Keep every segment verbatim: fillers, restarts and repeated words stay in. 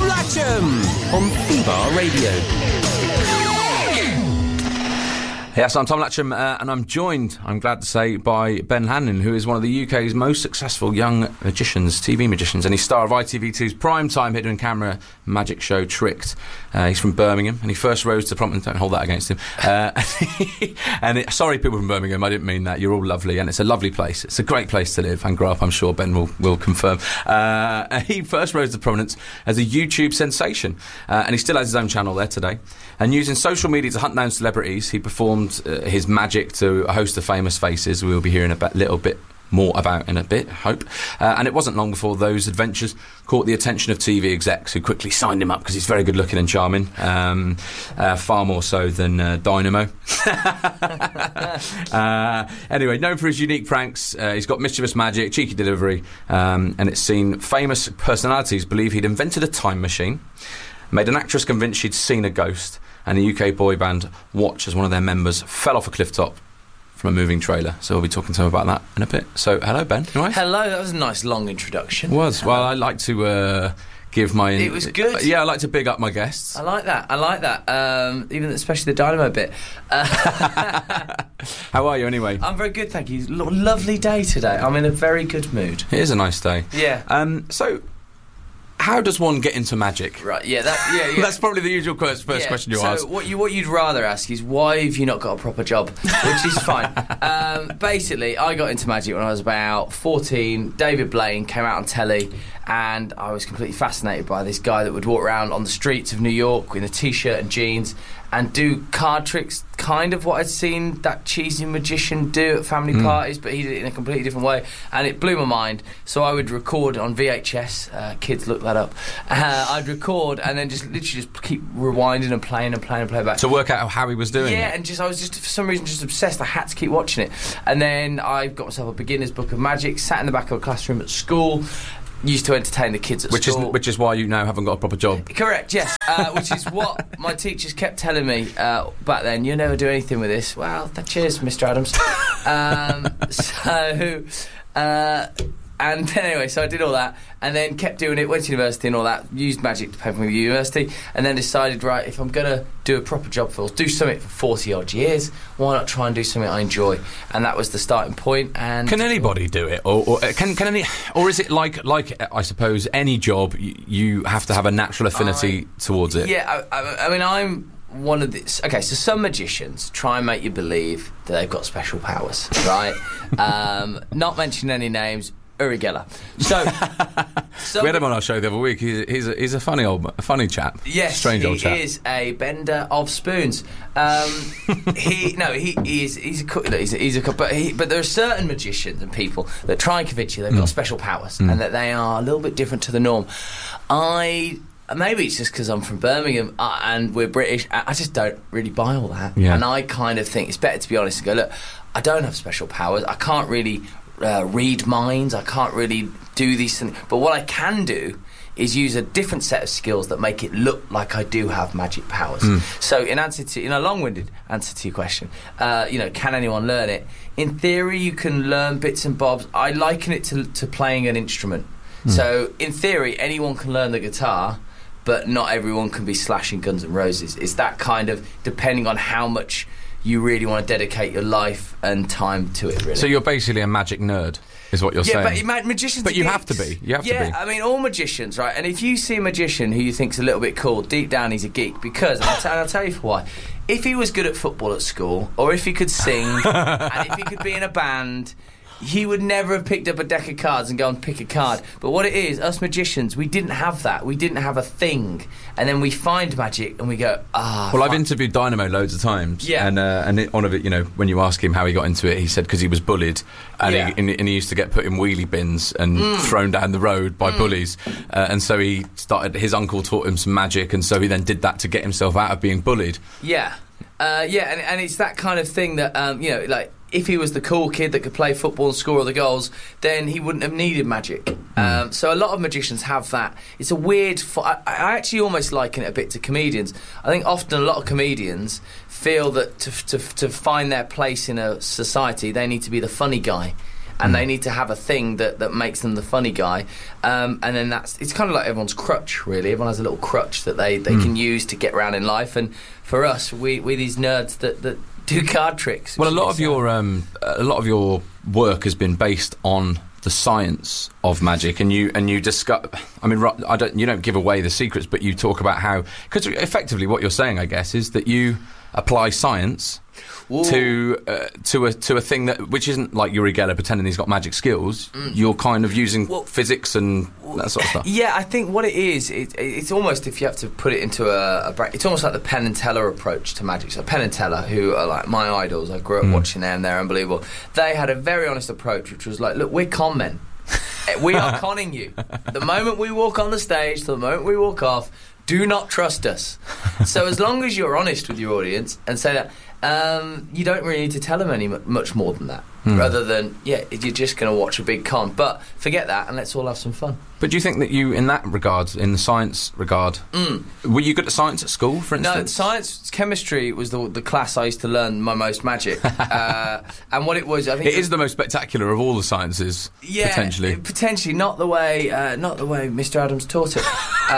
Latcham on Feebar Radio. Yes, I'm Tom Latcham, uh, and I'm joined, I'm glad to say, by Ben Hannon, who is one of the U K's most successful young magicians, T V magicians, and he's star of I T V two's primetime hidden camera magic show, Tricked. Uh, he's from Birmingham, and he first rose to prominence. Don't hold that against him. Uh, and it, sorry, people from Birmingham, I didn't mean that. You're all lovely, and it's a lovely place. It's a great place to live and grow up. I'm sure Ben will will confirm. Uh, he first rose to prominence as a YouTube sensation, uh, and he still has his own channel there today. And using social media to hunt down celebrities, he performed uh, his magic to a host of famous faces we'll be hearing a bit, little bit more about in a bit, I hope. Uh, and it wasn't long before those adventures caught the attention of T V execs, who quickly signed him up because he's very good looking and charming, um, uh, far more so than uh, Dynamo. uh, anyway, known for his unique pranks, uh, he's got mischievous magic, cheeky delivery, um, and it's seen famous personalities believe he'd invented a time machine, made an actress convinced she'd seen a ghost, and a U K boy band watch as one of their members fell off a cliff top from a moving trailer. So we'll be talking to him about that in a bit. So, hello, Ben. You all right? Hello, that was a nice long introduction. It was. Well, I like to uh, give my... It was good. Yeah, I like to big up my guests. I like that. I like that. Um, even especially the Dynamo bit. Uh, How are you, anyway? I'm very good, thank you. Lo- lovely day today. I'm in a very good mood. It is a nice day. Yeah. Um, so... How does one get into magic? Right, yeah, that, yeah, yeah. That's probably the usual first yeah. question you so ask. So what, you, what you'd rather ask is, why have you not got a proper job? Which is fine. um, basically, I got into magic when I was about fourteen. David Blaine came out on telly, and I was completely fascinated by this guy that would walk around on the streets of New York in a T-shirt and jeans and do card tricks, kind of what I'd seen that cheesy magician do at family mm. parties, but he did it in a completely different way, and it blew my mind. So I would record on V H S, uh, kids look that up, uh, I'd record and then just literally just keep rewinding and playing and playing and playing back. To work out how he was doing yeah, it? Yeah, and just I was just, for some reason, just obsessed. I had to keep watching it. And then I got myself a beginner's book of magic, sat in the back of a classroom at school, used to entertain the kids at which school. Is, which is why you now haven't got a proper job. Correct, yes. Uh, which is what my teachers kept telling me uh, back then. You'll never do anything with this. Well, th- cheers, Mister Adams. um, so, uh, and then anyway, so I did all that, and then kept doing it, went to university and all that, used magic to pay for my university, and then decided, right, if I'm going to do a proper job for do something for forty-odd years, why not try and do something I enjoy? And that was the starting point. And can anybody do it? Or, or can can any, or is it like, like I suppose, any job, you, you have to have a natural affinity I, towards it? Yeah, I, I, I mean, I'm one of these... Okay, so some magicians try and make you believe that they've got special powers, right? um, not mentioning any names... Uri Geller. So, so we had him on our show the other week. He's, he's, a, he's a funny old, a funny chap. Yes, strange old chap. He is a bender of spoons. Um, he no, he, he is he's a cook. He's a, he's a but he, but there are certain magicians and people that try and convince you they've mm. got special powers mm. and that they are a little bit different to the norm. I. Maybe it's just because I'm from Birmingham uh, and we're British. I just don't really buy all that. Yeah. And I kind of think it's better to be honest and go, look, I don't have special powers. I can't really uh, read minds. I can't really do these things. But what I can do is use a different set of skills that make it look like I do have magic powers. Mm. So in answer to, in a long-winded answer to your question, uh, you know, can anyone learn it? In theory, you can learn bits and bobs. I liken it to, to playing an instrument. Mm. So in theory, anyone can learn the guitar, but not everyone can be slashing Guns N' Roses. It's that kind of, depending on how much you really want to dedicate your life and time to it, really. So you're basically a magic nerd, is what you're yeah, saying. Yeah, but ma- magicians But you geeks. have to be. You have yeah, to be. I mean, all magicians, right? And if you see a magician who you think's a little bit cool, deep down he's a geek. Because, and I'll, t- and I'll tell you for why. If he was good at football at school, or if he could sing, and if he could be in a band... he would never have picked up a deck of cards and go and pick a card. But what it is, us magicians, we didn't have that. We didn't have a thing. And then we find magic and we go, ah. Well, fine. I've interviewed Dynamo loads of times. Yeah. And, uh, and it, one of it, you know, when you ask him how he got into it, he said because he was bullied. And, yeah. he, and, and he used to get put in wheelie bins and mm. thrown down the road by mm. bullies. Uh, and so he started, his uncle taught him some magic. And so he then did that to get himself out of being bullied. Yeah. Uh, yeah, and, and it's that kind of thing that, um, you know, like, if he was the cool kid that could play football and score all the goals, then he wouldn't have needed magic. Mm. Um, so a lot of magicians have that. It's a weird... Fo- I, I actually almost liken it a bit to comedians. I think often a lot of comedians feel that to, to, to find their place in a society, they need to be the funny guy. and mm. they need to have a thing that, that makes them the funny guy. Um, and then that's it's kind of like everyone's crutch, really. Everyone has a little crutch that they, they mm. can use to get around in life. And for us, we we're these nerds that, that do card tricks. Well, a lot of your um, a lot of your work has been based on the science of magic, and you and you discuss. I mean, I don't. You don't give away the secrets, but you talk about how, because effectively what you're saying, I guess, is that you apply science Ooh. to uh, to a to a thing that which isn't like Uri Geller pretending he's got magic skills. Mm. You're kind of using well, physics and that sort of stuff. Yeah, I think what it is, it, it's almost, if you have to put it into a, a bra- it's almost like the Penn and Teller approach to magic. So Penn and Teller, who are like my idols, I grew up mm. watching them, they're unbelievable. They had a very honest approach, which was like, look, we're con men. We are conning you. The moment we walk on the stage to the moment we walk off, do not trust us. So as long as you're honest with your audience and say that, um, you don't really need to tell them any much more than that. Hmm. Rather than, yeah, you're just going to watch a big con. But forget that and let's all have some fun. But do you think that you, in that regard, in the science regard, mm. were you good at science at school, for instance? No, science, chemistry was the the class I used to learn my most magic. uh, and what it was, I think... It is the most spectacular of all the sciences, yeah, potentially. Potentially, not the way, uh, not the way Mister Adams taught it.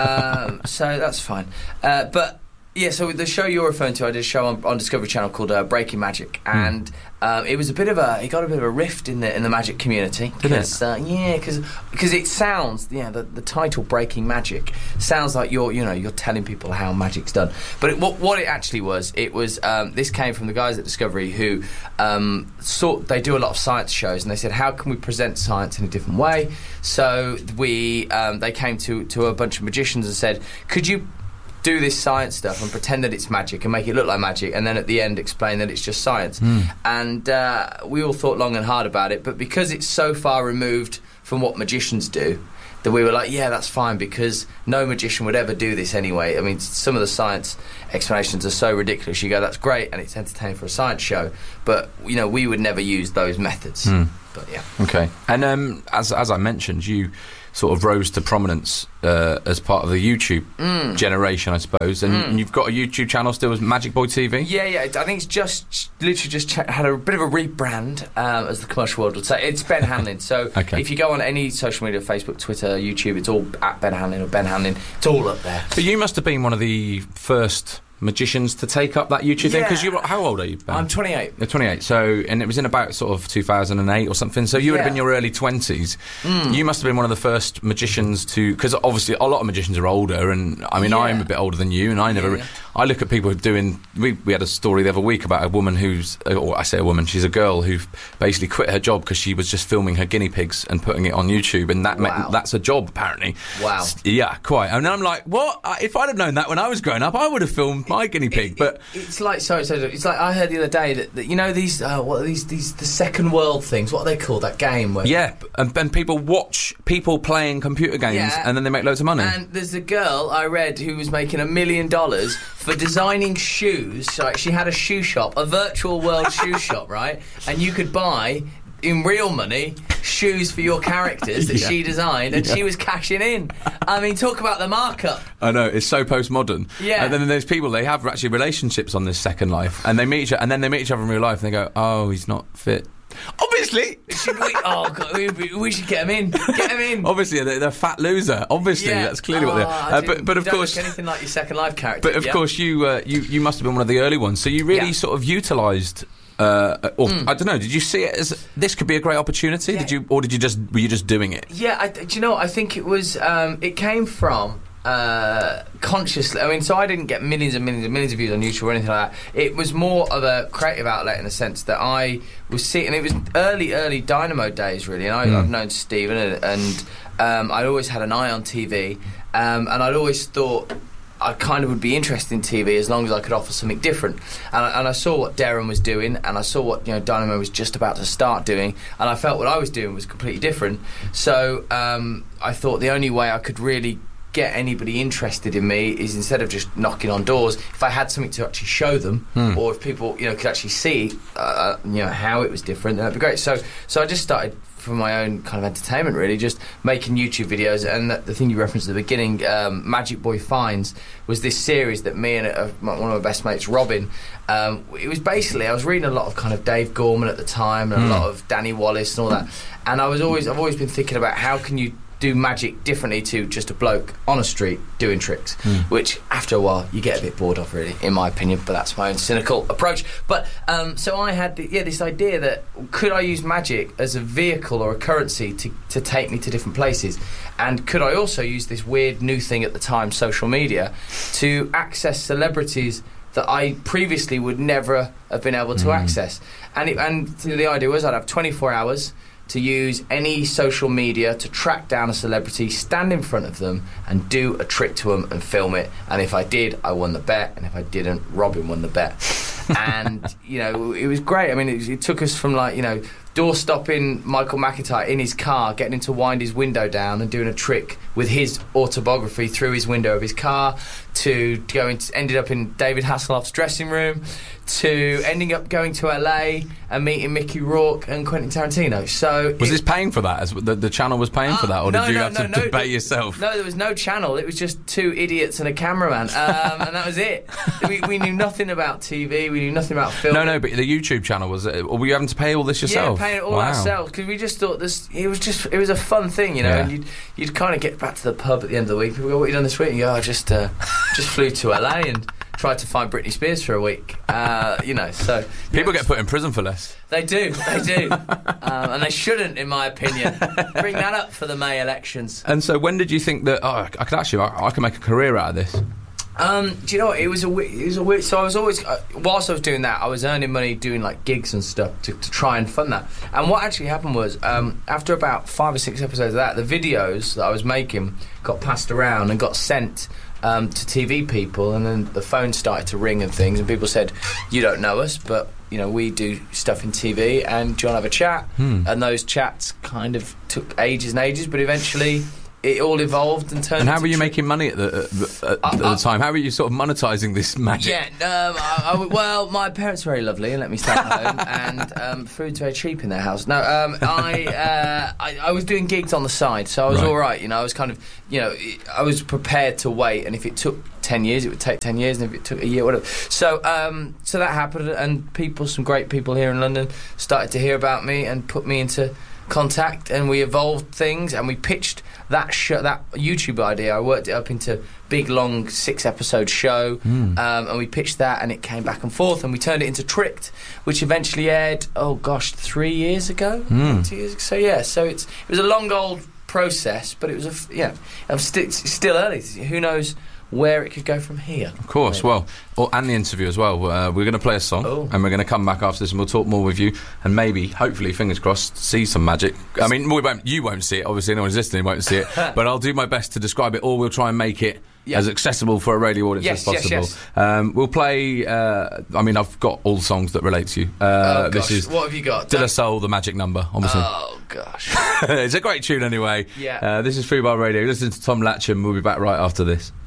um, so that's fine. Uh, but... Yeah, so the show you're referring to, I did a show on, on Discovery Channel called uh, Breaking Magic, and mm. um, it was a bit of a, it got a bit of a rift in the in the magic community. Did it? Uh, yeah, because it sounds, yeah, the, the title Breaking Magic sounds like you're, you know, you're telling people how magic's done. But it, what what it actually was, it was um, this came from the guys at Discovery who um, sort they do a lot of science shows, and they said, how can we present science in a different way? So we um, they came to to a bunch of magicians and said, could you do this science stuff and pretend that it's magic and make it look like magic, and then at the end explain that it's just science. Mm. And uh, we all thought long and hard about it, but because it's so far removed from what magicians do, that we were like, yeah, that's fine, because no magician would ever do this anyway. I mean, some of the science explanations are so ridiculous. You go, that's great, and it's entertaining for a science show, but, you know, we would never use those methods. Mm. But, yeah. Okay. And um, as as I mentioned, you sort of rose to prominence uh, as part of the YouTube mm. generation, I suppose, and, mm. and you've got a YouTube channel still as Magic Boy T V? Yeah, yeah, I think it's just literally just ch- had a bit of a rebrand, um, as the commercial world would say. It's Ben Hanlin, so okay. if you go on any social media, Facebook, Twitter, YouTube, it's all at Ben Hanlin or Ben Hanlin, it's all up there. But you must have been one of the first magicians to take up that YouTube thing, because you how old are you, Ben? I'm twenty-eight. You're twenty-eight, so, and it was in about sort of two thousand eight or something, so you yeah. would have been in your early twenties. Mm. You must have been one of the first magicians to, because obviously a lot of magicians are older, and I mean, yeah. I'm a bit older than you, and I never, yeah. I look at people doing, we, we had a story the other week about a woman who's, or I say a woman, she's a girl who basically quit her job because she was just filming her guinea pigs and putting it on YouTube, and that wow. meant, that's a job, apparently. Wow. Yeah, quite. And I'm like, what? If I'd have known that when I was growing up, I would have filmed my guinea pig, but it's like sorry, sorry, it's like I heard the other day that, that you know these uh, what are these these the second world things, what are they called, that game where yeah and, and people watch people playing computer games yeah. and then they make loads of money. And there's a girl I read who was making a million dollars for designing shoes. Like, she had a shoe shop, a virtual world shoe shop, right, and you could buy in real money shoes for your characters that yeah. she designed, and yeah. she was cashing in. I mean, talk about the markup. I know, it's so postmodern. Yeah. And then there's people, they have actually relationships on this Second Life, and they meet each other, and then they meet each other in real life, and they go, oh, he's not fit. Obviously. Should we? Oh God, we, we should get him in. Get him in. Obviously, they're, they're a fat loser. Obviously, yeah. that's clearly oh, what they are. Uh, but but of don't course, look anything like your Second Life character. But of yeah. course, you uh, you you must have been one of the early ones. So you really yeah. sort of utilised. Uh, or mm. I don't know. Did you see it as this could be a great opportunity? Yeah. Did you, or did you just were you just doing it? Yeah, I, do you know? I think it was. Um, it came from. Uh, consciously, I mean, so I didn't get millions and millions and millions of views on YouTube or anything like that. It was more of a creative outlet in the sense that I was seeing, it was early, early Dynamo days, really, and I, mm. I've known Stephen, and, and um, I'd always had an eye on T V, um, and I'd always thought I kind of would be interested in T V as long as I could offer something different. And I, and I saw what Darren was doing, and I saw what, you know, Dynamo was just about to start doing, and I felt what I was doing was completely different. So um, I thought the only way I could really get anybody interested in me is, instead of just knocking on doors, if I had something to actually show them, hmm. or if people, you know, could actually see, uh, you know, how it was different, then that'd be great. So, so I just started for my own kind of entertainment, really, just making YouTube videos. And the, the thing you referenced at the beginning, um, Magic Boy Finds, was this series that me and uh, one of my best mates, Robin, um, it was basically, I was reading a lot of kind of Dave Gorman at the time, and mm. a lot of Danny Wallace and all that, and I was always, I've always been thinking about how can you do magic differently to just a bloke on a street doing tricks, mm. which after a while you get a bit bored of, really, in my opinion, but that's my own cynical approach. But um, so I had the, yeah this idea that could I use magic as a vehicle or a currency to, to take me to different places, and could I also use this weird new thing at the time, social media, to access celebrities that I previously would never have been able to mm. access. And, it, and the idea was I'd have twenty-four hours to use any social media to track down a celebrity, stand in front of them and do a trick to them and film it. And if I did, I won the bet, and if I didn't, Robin won the bet. And, you know, it was great. I mean, it, it took us from, like, you know, door-stopping Michael McIntyre in his car, getting him to wind his window down and doing a trick with his autobiography through his window of his car, to going to, ended up in David Hasselhoff's dressing room, to ending up going to L A and meeting Mickey Rourke and Quentin Tarantino. So was it, this paying for that? As the, the channel was paying uh, for that, or no, did you no, have no, to no, debate no, yourself? No, there was no channel. It was just two idiots and a cameraman, um, and that was it. We, we knew nothing about T V. We knew nothing about film. No, no, but the YouTube channel was. Or were you having to pay all this yourself? Yeah, paying it all wow. ourselves, because we just thought this. It was just. It was a fun thing, you know. Yeah. And you'd you'd kind of get back to the pub at the end of the week. People go, "What have you done this week?" And you go, "I just uh, just flew to L A and tried to find Britney Spears for a week." Uh, you know, so people get put in prison for less. They do, they do, um, and they shouldn't, in my opinion. Bring that up for the May elections. And so, when did you think that? Oh, I could actually, I, I can make a career out of this. Um, do you know what? It was a it was a weird. So I was always, uh, whilst I was doing that, I was earning money doing like gigs and stuff to, to try and fund that. And what actually happened was, um, after about five or six episodes of that, the videos that I was making got passed around and got sent um, to T V people, and then the phone started to ring and things, and people said, "You don't know us, but you know we do stuff in T V, and do you want to have a chat?" Hmm. And those chats kind of took ages and ages, but eventually it all evolved and turned. And how into were you tri- making money at the, uh, at, uh, at the uh, time? How were you sort of monetising this magic? Yeah, um, I, I, well, my parents were very lovely and let me stay at home, and um, food's very cheap in their house. No, um, I, uh, I I was doing gigs on the side, so I was right. all right. You know, I was kind of, you know, I was prepared to wait, and if it took ten years, it would take ten years, and if it took a year, whatever. So, um, so that happened, and people, some great people here in London, started to hear about me and put me into contact, and we evolved things, and we pitched that show, that YouTube idea. I worked it up into big, long, six-episode show, mm. um, and we pitched that, and it came back and forth, and we turned it into Tricked, which eventually aired, oh gosh, three years ago? Mm. Two years ago. So yeah, so it's it was a long, old process, but it was a, f- yeah, I'm sti- it's still early. Who knows where it could go from here. Of course, well, well, and the interview as well. Uh, we're going to play a song, oh. and we're going to come back after this, and we'll talk more with you, and maybe, hopefully, fingers crossed, see some magic. I mean, we won't, you won't see it, obviously, no one's listening won't see it, but I'll do my best to describe it, or we'll try and make it yeah. as accessible for a radio audience yes, as possible. Yes, yes. Um, we'll play, uh, I mean, I've got all the songs that relate to you. Uh, oh, this gosh. is What have you got? De La Soul, The Magic Number, obviously. Oh, gosh. It's a great tune anyway. Yeah. Uh, this is Fubar Radio. Listen to Tom Latcham. We'll be back right after this.